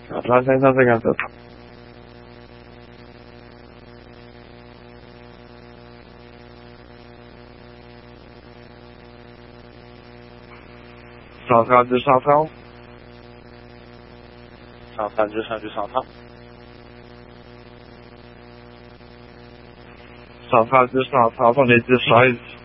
拉先生这个是上套就上套， 上3只上去上套， 上套就上套，放你就上一次。